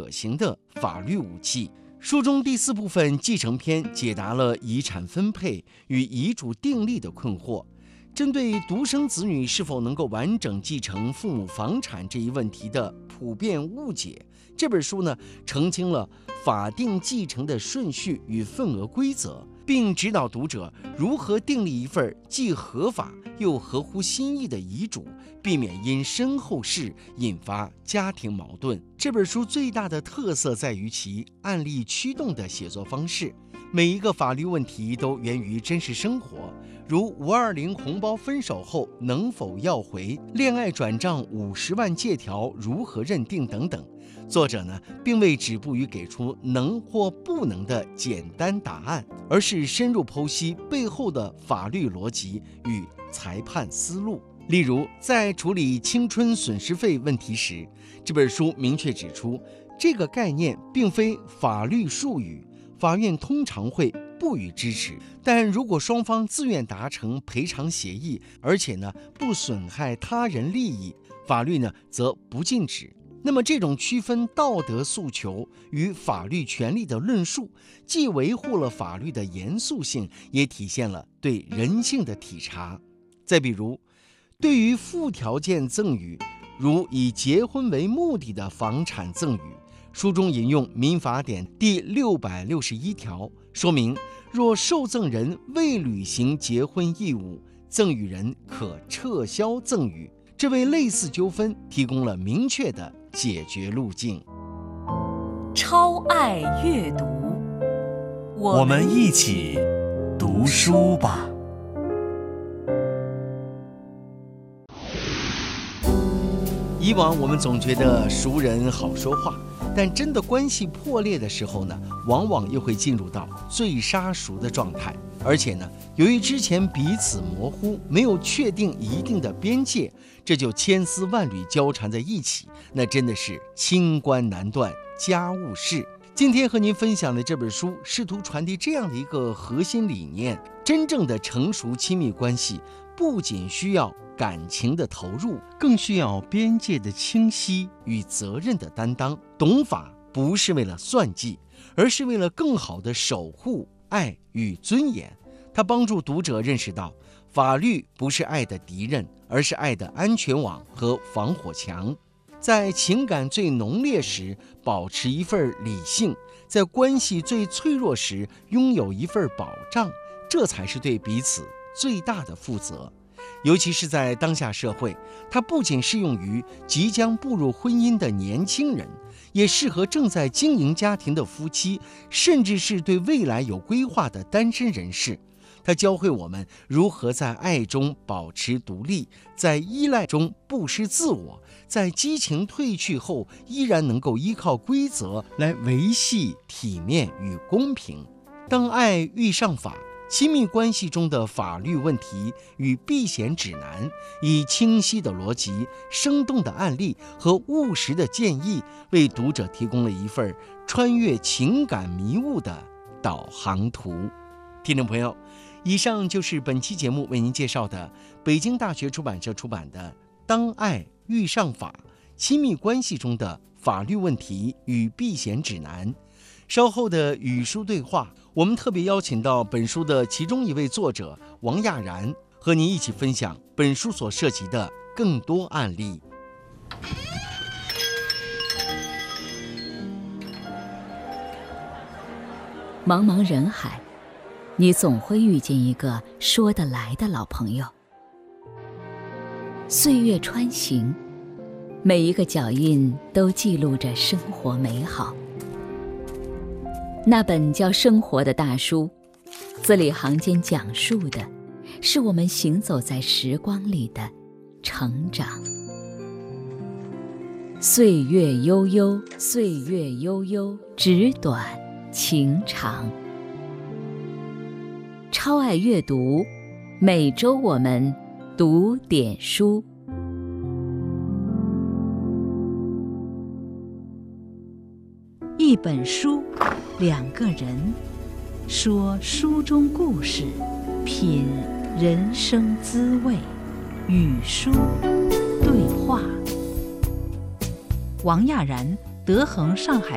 可行的法律武器。书中第4部分继承篇解答了遗产分配与遗嘱订立的困惑。针对独生子女是否能够完整继承父母房产这一问题的普遍误解，这本书呢澄清了法定继承的顺序与份额规则，并指导读者如何订立一份既合法又合乎心意的遗嘱，避免因身后事引发家庭矛盾。这本书最大的特色在于其案例驱动的写作方式，每一个法律问题都源于真实生活，如520红包分手后能否要回，恋爱转账50万借条如何认定等等。作者呢，并未止步于给出能或不能的简单答案，而是深入剖析背后的法律逻辑与裁判思路。例如，在处理青春损失费问题时，这本书明确指出，这个概念并非法律术语，法院通常会不予支持，但如果双方自愿达成赔偿协议，而且呢不损害他人利益，法律呢则不禁止。那么这种区分道德诉求与法律权利的论述，既维护了法律的严肃性，也体现了对人性的体察。再比如，对于附条件赠与，如以结婚为目的的房产赠与，书中引用民法典第661条，说明若受赠人未履行结婚义务，赠与人可撤销赠与，这为类似纠纷提供了明确的解决路径。 超爱阅读， 我们一起读书吧。 以往我们总觉得熟人好说话，但真的关系破裂的时候呢，往往又会进入到最杀熟的状态。而且呢，由于之前彼此模糊，没有确定一定的边界，这就千丝万缕交缠在一起，那真的是清官难断家务事。今天和您分享的这本书，试图传递这样的一个核心理念：真正的成熟亲密关系，不仅需要感情的投入，更需要边界的清晰与责任的担当。懂法不是为了算计，而是为了更好地守护爱与尊严。它帮助读者认识到，法律不是爱的敌人，而是爱的安全网和防火墙。在情感最浓烈时保持一份理性，在关系最脆弱时拥有一份保障，这才是对彼此最大的负责。尤其是在当下社会，它不仅适用于即将步入婚姻的年轻人，也适合正在经营家庭的夫妻，甚至是对未来有规划的单身人士。它教会我们如何在爱中保持独立，在依赖中不失自我，在激情退去后依然能够依靠规则来维系体面与公平。当爱遇上法，亲密关系中的法律问题与避险指南，以清晰的逻辑、生动的案例和务实的建议，为读者提供了一份穿越情感迷雾的导航图。听众朋友，以上就是本期节目为您介绍的北京大学出版社出版的《当爱遇上法：亲密关系中的法律问题与避险指南》。稍后的与书对话，我们特别邀请到本书的其中一位作者王亚然，和您一起分享本书所涉及的更多案例。 茫茫人海，你总会遇见一个说得来的老朋友。岁月穿行，每一个脚印都记录着生活美好。那本叫《生活》的大书，字里行间讲述的是我们行走在时光里的成长。岁月悠悠，岁月悠悠，纸短情长。超爱阅读，每周我们读点书。 一本书，两个人，说书中故事，品人生滋味，与书对话。王亚然，德恒上海